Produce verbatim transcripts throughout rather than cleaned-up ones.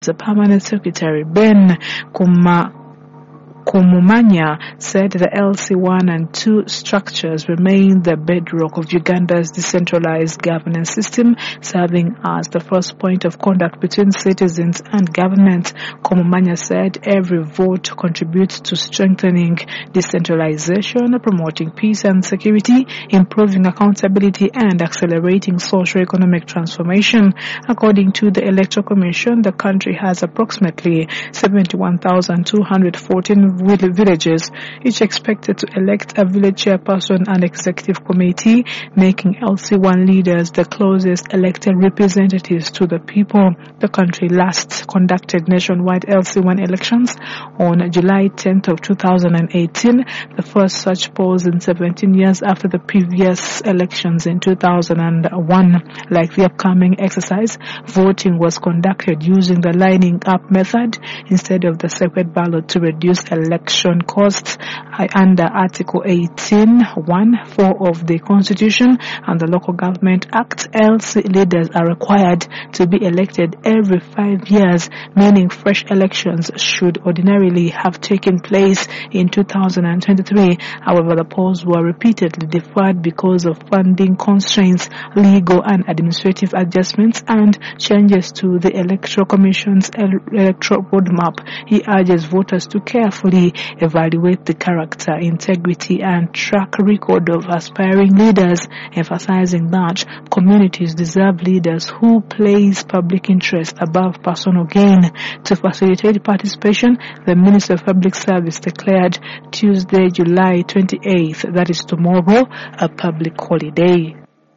The permanent secretary, Ben Kuma Kumumanya, said the L C one and two structures remain the bedrock of Uganda's decentralized governance system, serving as the first point of contact between citizens and government. Kumumanya said every vote contributes to strengthening decentralization, promoting peace and security, improving accountability, and accelerating socio-economic transformation. According to the Electoral Commission, the country has approximately seventy-one thousand two hundred fourteen villages, each expected to elect a village chairperson and executive committee, making L C one leaders the closest elected representatives to the people. The country last conducted nationwide L C one elections on July tenth of two thousand eighteen, the first such polls in seventeen years after the previous elections in two thousand one. Like the upcoming exercise, voting was conducted using the lining up method instead of the separate ballot to reduce election costs under Article eighteen one four of the Constitution and the Local Government Act. L C leaders are required to be elected every five years, meaning fresh elections should ordinarily have taken place in two thousand twenty-three. However, the polls were repeatedly deferred because of funding constraints, legal and administrative adjustments, and changes to the Electoral Commission's electoral roadmap. He urges voters to carefully evaluate the character, integrity, and track record of aspiring leaders, emphasizing that communities deserve leaders who place public interest above personal gain. To facilitate participation, the Minister of Public Service declared Tuesday, July twenty-eighth, that is tomorrow, a public holiday.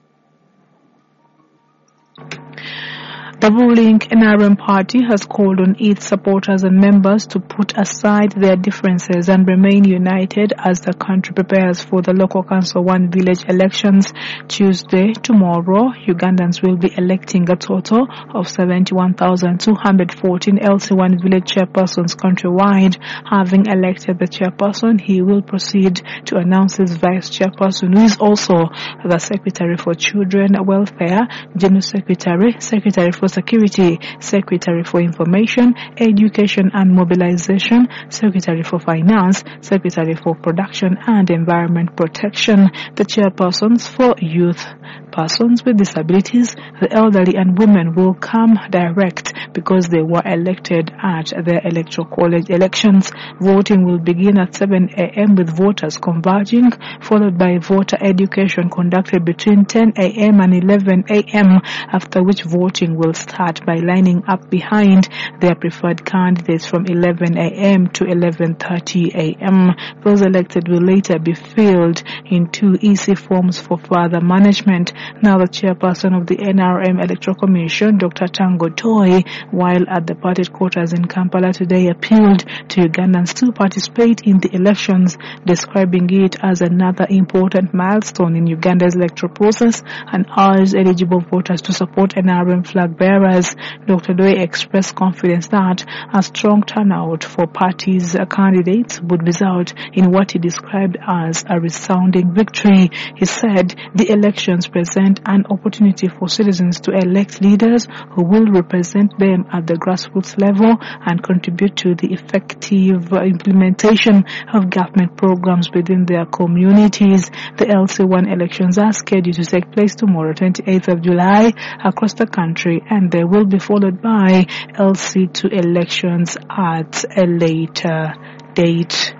The ruling N R M party has called on its supporters and members to put aside their differences and remain united as the country prepares for the local council one village elections. Tuesday, tomorrow, Ugandans will be electing a total of seventy-one thousand two hundred fourteen L C one village chairpersons countrywide. Having elected the chairperson, he will proceed to announce his vice chairperson, who is also the Secretary for Children Welfare, General Secretary, Secretary for Security, Secretary for Information, Education and Mobilization, Secretary for Finance, Secretary for Production and Environment Protection, the chairpersons for youth, persons with disabilities, the elderly and women will come direct because they were elected at their electoral college elections. Voting will begin at seven a.m. with voters converging, followed by voter education conducted between ten a.m. and eleven a.m., after which voting will start by lining up behind their preferred candidates from eleven a.m. to eleven thirty a.m. Those elected will later be filled into E C forms for further management. Now the chairperson of the N R M Electoral Commission, Doctor Tango Toy, while at the party quarters in Kampala today, appealed to Ugandans to participate in the elections, describing it as another important milestone in Uganda's electoral process, and urged eligible voters to support N R M flag bearers. Doctor Toy expressed confidence that a strong turnout for parties' candidates would result in what he described as a resounding victory. He said the elections present an opportunity for citizens to elect leaders who will represent them at the grassroots level and contribute to the effective implementation of government programs within their communities. The L C one elections are scheduled to take place tomorrow, twenty-eighth of July, across the country, and they will be followed by L C two elections at a later date.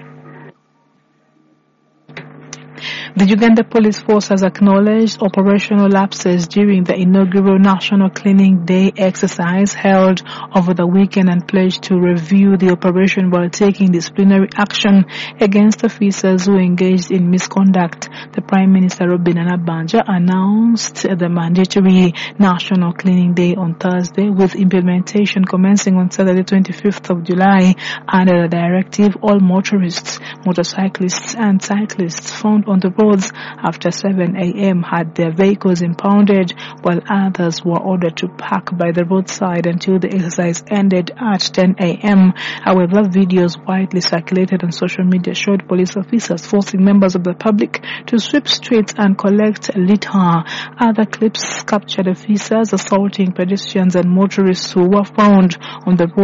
The Uganda Police Force has acknowledged operational lapses during the inaugural National Cleaning Day exercise held over the weekend and pledged to review the operation while taking disciplinary action against officers who engaged in misconduct. The Prime Minister Robin Anabanja announced the mandatory National Cleaning Day on Thursday, with implementation commencing on Saturday, twenty-fifth of July. Under the directive, all motorists, motorcyclists and cyclists found on the road roads after seven a m had their vehicles impounded, while others were ordered to park by the roadside until the exercise ended at ten a m However, videos widely circulated on social media showed police officers forcing members of the public to sweep streets and collect litter. Other clips captured officers assaulting pedestrians and motorists who were found on the road